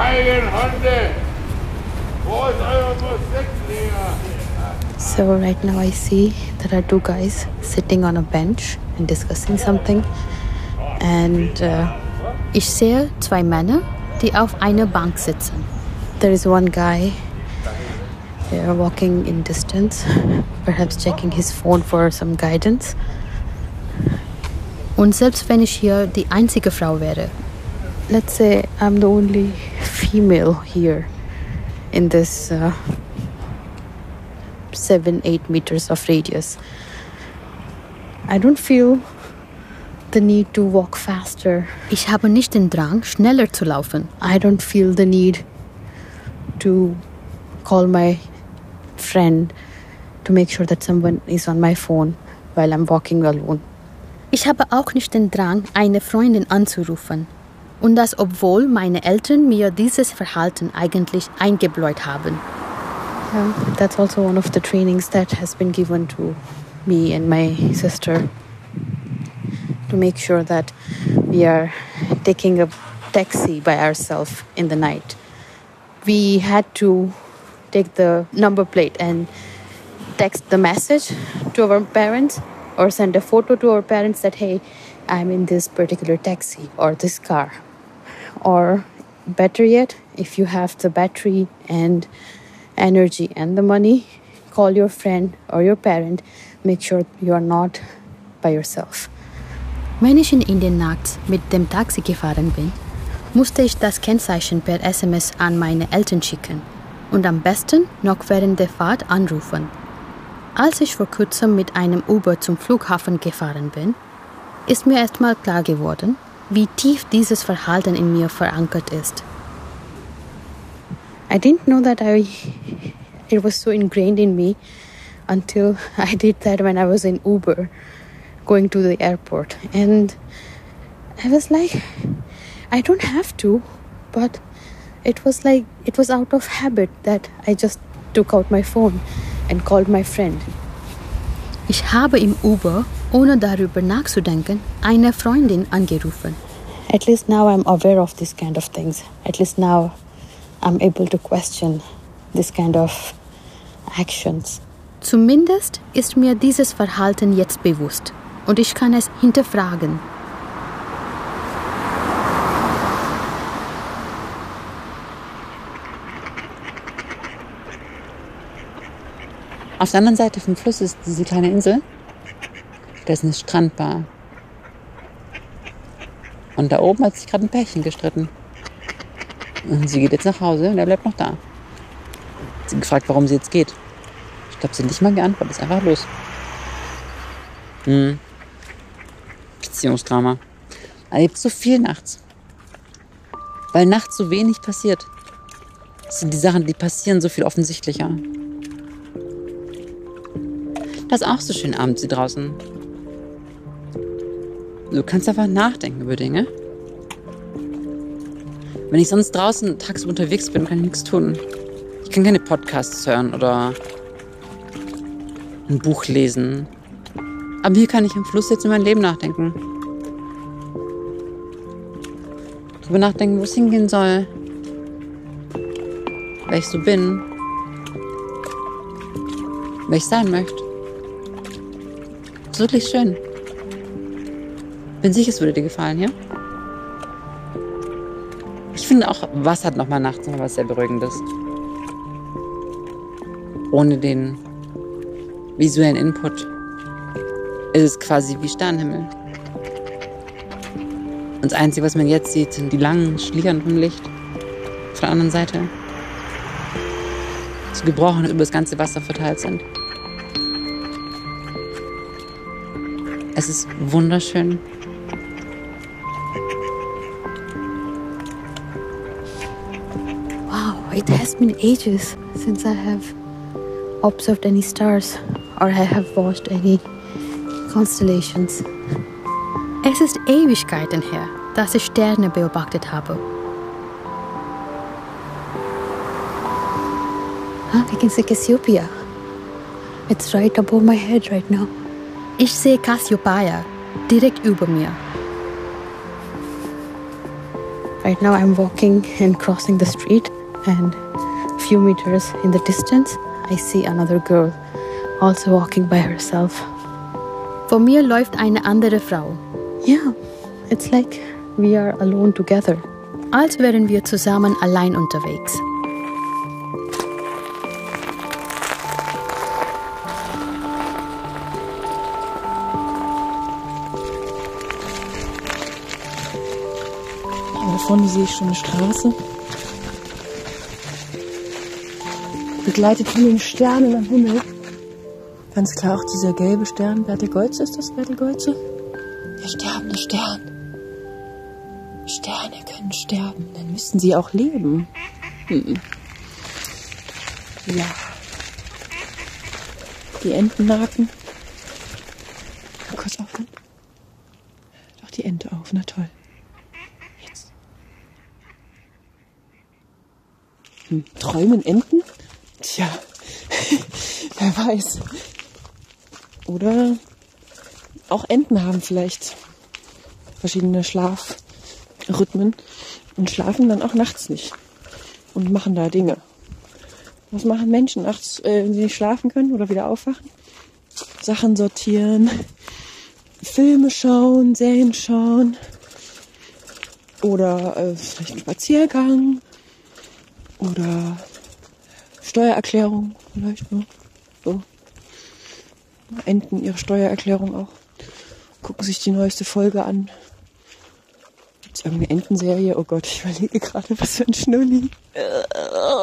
Eigenhunde! Wo ist euer Musiklehrer? So right now I see there are two guys sitting on a bench and discussing something. And ich sehe zwei Männer, die auf einer Bank sitzen. There is one guy here walking in distance, perhaps checking his phone for some guidance. Und selbst wenn ich hier die einzige Frau wäre, let's say I'm the only female here in this 7-8 meters of radius, I don't feel the need to walk faster. Ich habe nicht den Drang, schneller zu laufen. I don't feel the need to call my friend to make sure that someone is on my phone while I'm walking alone. Ich habe auch nicht den Drang, eine Freundin anzurufen. Und das, obwohl meine Eltern mir dieses Verhalten eigentlich eingebläut haben. Yeah, that's also one of the trainings that has been given to me and my sister, to make sure that we are taking a taxi by ourselves in the night. We had to take the number plate and text the message to our parents or send a photo to our parents that, hey, I'm in this particular taxi or this car. Or better yet, if you have the battery and energy and the money, call your friend or your parent. Make sure you are not by yourself. Wenn ich in Indien nachts mit dem Taxi gefahren bin, musste ich das Kennzeichen per SMS an meine Eltern schicken und am besten noch während der Fahrt anrufen. Als ich vor kurzem mit einem Uber zum Flughafen gefahren bin, ist mir erstmal klar geworden, wie tief dieses Verhalten in mir verankert ist. I didn't know that it was so ingrained in me until I did that when I was in Uber going to the airport. And I was like, I don't have to, but it was out of habit that I just took out my phone and called my friend. Ich habe im Uber, ohne darüber nachzudenken, eine Freundin angerufen. At least now I'm aware of these kind of things. At least now I'm able to question this kind of actions. Zumindest ist mir dieses Verhalten jetzt bewusst und ich kann es hinterfragen. Auf der anderen Seite vom Fluss ist diese kleine Insel. Da ist eine Strandbar. Und da oben hat sich gerade ein Pärchen gestritten. Und sie geht jetzt nach Hause und er bleibt noch da. Sie hat gefragt, warum sie jetzt geht. Ich glaube, sie hat nicht mal geantwortet. Ist einfach los. Beziehungsdrama. Erlebt so viel nachts. Weil nachts so wenig passiert. Das sind die Sachen, die passieren, so viel offensichtlicher. Das ist auch so schön abends hier draußen. Du kannst einfach nachdenken über Dinge. Wenn ich sonst draußen tagsüber unterwegs bin, kann ich nichts tun. Ich kann keine Podcasts hören oder ein Buch lesen. Aber hier kann ich am Fluss jetzt über mein Leben nachdenken. Darüber nachdenken, wo es hingehen soll. Wer ich so bin. Wer ich sein möchte. Das ist wirklich schön. Bin sicher, es würde dir gefallen, ja? Ich finde auch, Wasser hat nochmal nachts noch was sehr Beruhigendes. Ohne den visuellen Input ist es quasi wie Sternenhimmel. Und das Einzige, was man jetzt sieht, sind die langen Schlieren vom Licht von der anderen Seite. So gebrochen über das ganze Wasser verteilt sind. Es ist wunderschön. Wow, it has been ages since I have observed any stars or I have watched any constellations. Es ist Ewigkeiten her, dass ich Sterne beobachtet habe. I can see Cassiopeia. It's right above my head right now. Ich sehe Cassiopeia direkt über mir. Right now I'm walking and crossing the street, and a few meters in the distance I see another girl also walking by herself. Vor mir läuft eine andere Frau. Yeah, it's like we are alone together. Als wären wir zusammen allein unterwegs. Da vorne sehe ich schon eine Straße. Begleitet von den Sternen am Himmel. Ganz klar auch dieser gelbe Stern. Betelgeuse, ist das Betelgeuse? Der sterbende Stern. Sterne können sterben, dann müssten sie auch leben. Ja. Die Entennaken. Mal kurz aufhören. Doch die Ente auf, na toll. Jetzt. Träumen Enten? Tja, wer weiß. Oder auch Enten haben vielleicht verschiedene Schlafrhythmen und schlafen dann auch nachts nicht und machen da Dinge. Was machen Menschen nachts, wenn sie nicht schlafen können oder wieder aufwachen? Sachen sortieren, Filme schauen, Serien schauen oder vielleicht einen Spaziergang oder Steuererklärung vielleicht noch. So. Enten ihre Steuererklärung auch. Gucken sich die neueste Folge an. Gibt's irgendeine Entenserie? Oh Gott, ich überlege gerade, was für ein Schnulli.